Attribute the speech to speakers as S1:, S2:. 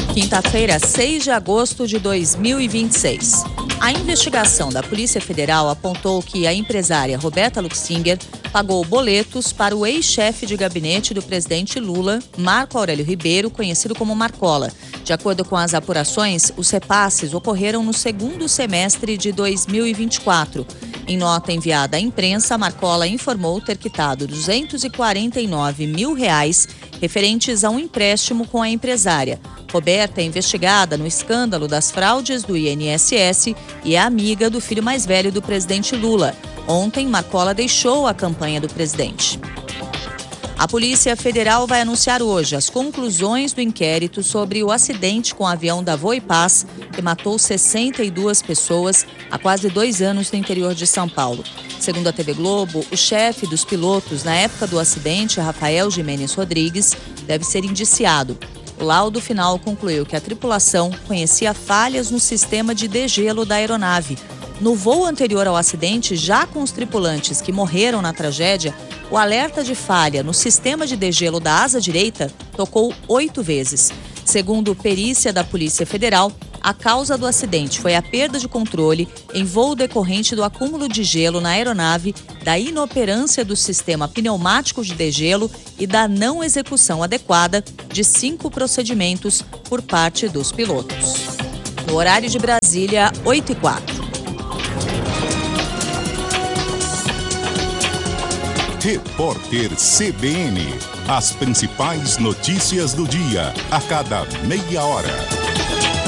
S1: Quinta-feira, 6 de agosto de 2026. A investigação da Polícia Federal apontou que a empresária Roberta Luxinger pagou boletos para o ex-chefe de gabinete do presidente Lula, Marco Aurélio Ribeiro, conhecido como Marcola. De acordo com as apurações, os repasses ocorreram no segundo semestre de 2024. Em nota enviada à imprensa, Marcola informou ter quitado R$249 mil referentes a um empréstimo com a empresária. Roberta é investigada no escândalo das fraudes do INSS e é amiga do filho mais velho do presidente Lula. Ontem, Marcola deixou a campanha do presidente. A Polícia Federal vai anunciar hoje as conclusões do inquérito sobre o acidente com o avião da Voipaz, que matou 62 pessoas há quase 2 anos no interior de São Paulo. Segundo a TV Globo, o chefe dos pilotos na época do acidente, Rafael Jimenez Rodrigues, deve ser indiciado. O laudo final concluiu que a tripulação conhecia falhas no sistema de degelo da aeronave. No voo anterior ao acidente, já com os tripulantes que morreram na tragédia, o alerta de falha no sistema de degelo da asa direita tocou 8 vezes. Segundo perícia da Polícia Federal, a causa do acidente foi a perda de controle em voo decorrente do acúmulo de gelo na aeronave, da inoperância do sistema pneumático de degelo e da não execução adequada de 5 procedimentos por parte dos pilotos. No horário de Brasília, 8h04.
S2: Repórter CBN. As principais notícias do dia, a cada meia hora.